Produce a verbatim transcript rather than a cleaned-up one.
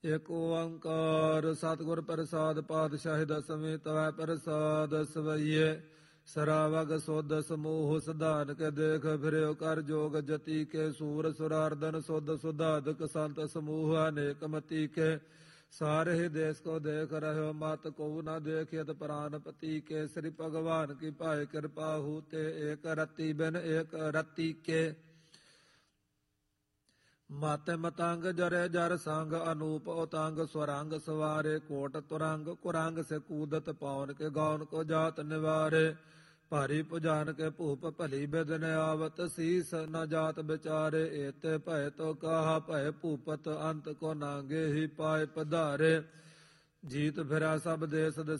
ਇਕ ਓੰਕਾਰ ਸਤਿਗੁਰ ਪ੍ਰਸਾਦ ਪਾਤਸ਼ਾਹੀ ਦਸਵੇਂ ਤਵੈ ਪ੍ਰਸਾਦ ਸਵਈਏ ਸਰਾਵਗ ਸੁਧ ਸਮੂਹ ਸਧਾਨ ਕੇ ਦੇਖ ਫਿਰਿਓ ਕਰ ਜੋਗ ਜਤੀ ਕੇ ਸੂਰ ਸੁਰਾਰਦਨ ਸੁਧ ਸੁਧਾਦਕ ਸੰਤ ਸਮੂਹ ਅਨੇਕ ਮਤੀ ਕੇ ਸਾਰੇ ਦੇਸ ਕੋ ਦੇਖ ਰਹਿਓ ਮਤ ਕੋ ਨ ਦੇਖਿਤ ਪ੍ਰਾਨਪਤੀ ਕੇ ਸ੍ਰੀ ਭਗਵਾਨ ਕੀ ਭਾਇ ਕਿਰਪਾ ਹੂਤੇ ਏਕ ਰਤੀ ਬਿਨ ਏਕ ਰਤੀ ਕੇ ਮਤ ਮਤੰਗ ਜਰੇ ਜਰ ਸੰਗ ਅਨੂਪ ਉਤੰਗ स्वरंग सवारे कोट तुरंग कुरंग से कूदत पवन के गौन को जात निवारे भारी पुजान के भूप भली बिदन आवत शीस न जात बिचारे एते भय तो कहा भय भूपत अंत को नांगे ही पाए पधारे जीत फिरा सब देश